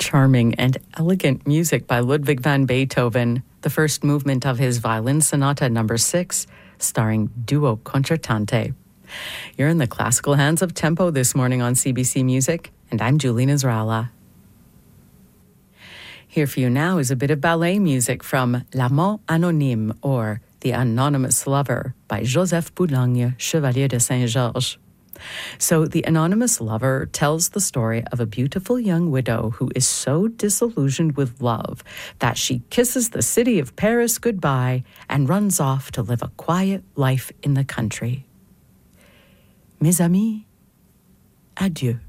charming and elegant music by Ludwig van Beethoven, the first movement of his Violin Sonata No. 6, starring Duo Concertante. You're in the classical hands of tempo this morning on CBC Music, and I'm Julie Nasrallah. Here for you now is a bit of ballet music from L'Amant Anonyme, or The Anonymous Lover, by Joseph Boulogne, Chevalier de Saint-Georges. So the anonymous lover tells the story of a beautiful young widow who is so disillusioned with love that she kisses the city of Paris goodbye and runs off to live a quiet life in the country. Mes amis, adieu.